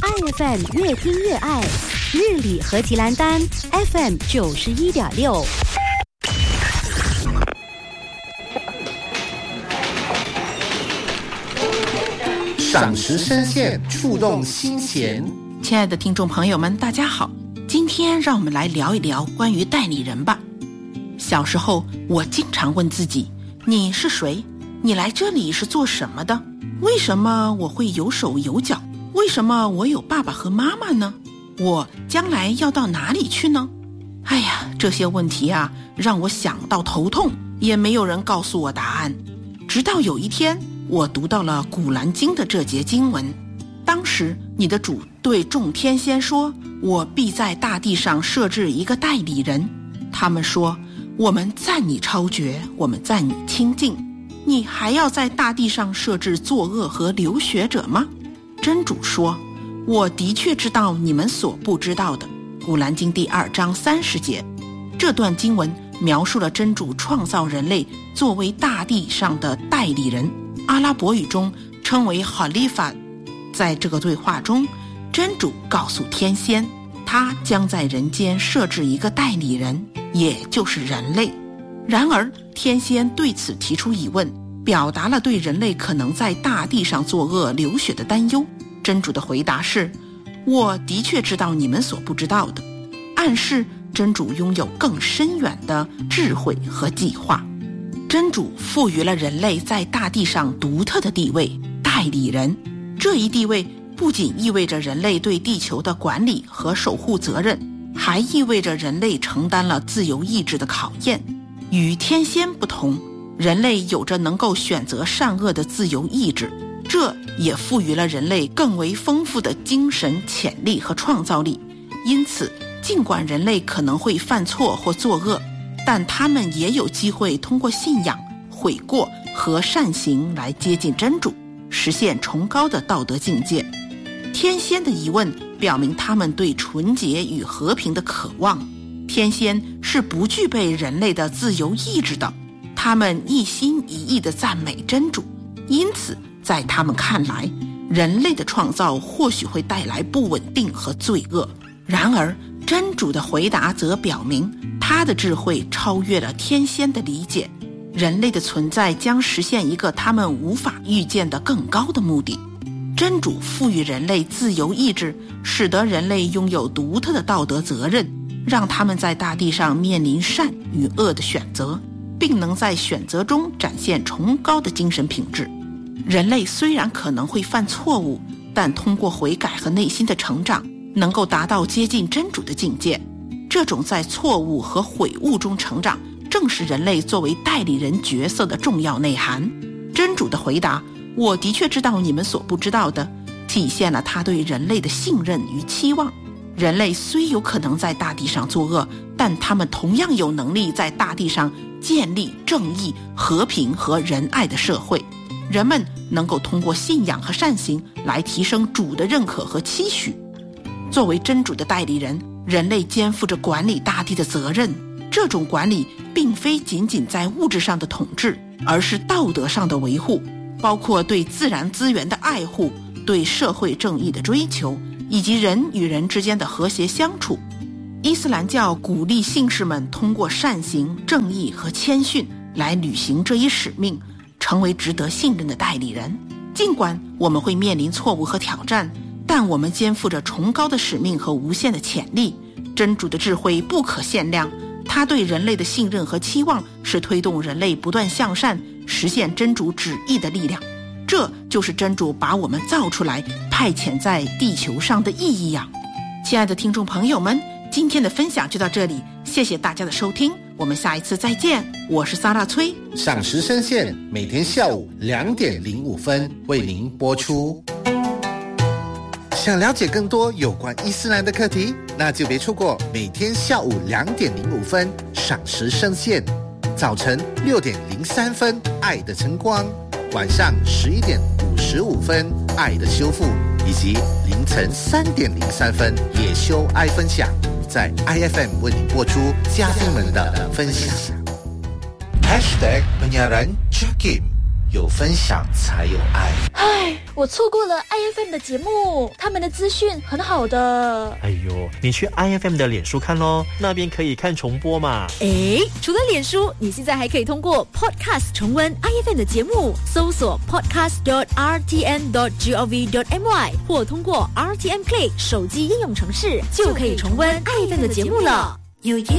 iFM 越听越爱，日里和吉兰丹 FM 91.6。 赏识深陷，触动心弦。 亲爱的听众朋友们，大家好，今天让我们来聊一聊关于代理人吧。小时候我经常问自己，你是谁？你来这里是做什么的？为什么我会有手有脚？为什么我有爸爸和妈妈呢？我将来要到哪里去呢？哎呀，这些问题啊，让我想到头痛，也没有人告诉我答案。直到有一天，我读到了《古兰经》的这节经文。当时你的主对众天仙说，我必在大地上设置一个代理人。他们说，我们赞你超绝，我们赞你清净，你还要在大地上设置作恶和流血者吗？真主说，我的确知道你们所不知道的。古兰经第2章30节。这段经文描述了真主创造人类作为大地上的代理人，阿拉伯语中称为哈利法。在这个对话中，真主告诉天仙，他将在人间设置一个代理人，也就是人类。然而天仙对此提出疑问，表达了对人类可能在大地上作恶流血的担忧。真主的回答是，我的确知道你们所不知道的，暗示真主拥有更深远的智慧和计划。真主赋予了人类在大地上独特的地位，代理人。这一地位不仅意味着人类对地球的管理和守护责任，还意味着人类承担了自由意志的考验。与天仙不同，人类有着能够选择善恶的自由意志，这也赋予了人类更为丰富的精神潜力和创造力。因此，尽管人类可能会犯错或作恶，但他们也有机会通过信仰、悔过和善行来接近真主，实现崇高的道德境界。天仙的疑问表明他们对纯洁与和平的渴望。天仙是不具备人类的自由意志的，他们一心一意地赞美真主，因此在他们看来，人类的创造或许会带来不稳定和罪恶。然而真主的回答则表明，他的智慧超越了天仙的理解，人类的存在将实现一个他们无法预见的更高的目的。真主赋予人类自由意志，使得人类拥有独特的道德责任，让他们在大地上面临善与恶的选择，并能在选择中展现崇高的精神品质。人类虽然可能会犯错误，但通过悔改和内心的成长，能够达到接近真主的境界。这种在错误和悔悟中成长，正是人类作为代理人角色的重要内涵。真主的回答，我的确知道你们所不知道的，体现了他对人类的信任与期望。人类虽有可能在大地上作恶，但他们同样有能力在大地上建立正义、和平和仁爱的社会。人们能够通过信仰和善行来提升主的认可和期许。作为真主的代理人，人类肩负着管理大地的责任。这种管理并非仅仅在物质上的统治，而是道德上的维护，包括对自然资源的爱护，对社会正义的追求，以及人与人之间的和谐相处。伊斯兰教鼓励信士们通过善行、正义和谦逊来履行这一使命，成为值得信任的代理人。尽管我们会面临错误和挑战，但我们肩负着崇高的使命和无限的潜力。真主的智慧不可限量，他对人类的信任和期望是推动人类不断向善、实现真主旨意的力量。这就是真主把我们造出来、派遣在地球上的意义呀！亲爱的听众朋友们，今天的分享就到这里，谢谢大家的收听，我们下一次再见。我是萨拉崔。 赏识深陷，每天下午2点05分为您播出。想了解更多有关伊斯兰的课题，那就别错过每天下午2点05分赏识深陷，早晨6点03分爱的晨光，晚上11点55分爱的修复，以及凌晨3点03分野修爱分享，在 iFM 为你播出嘉宾们的分享。#penyiaran Jakim 有分享才有爱。 唉，我错过了 IFM 的节目，他们的资讯很好的。 哎呦，你去 IFM 的脸书看咯，那边可以看重播嘛。 诶，除了脸书，你现在还可以通过 Podcast 重温 IFM 的节目，搜索 podcast.rtn.gov.my 或通过 RTN Play 手机应用程式，就可以重温 IFM 的节目了。有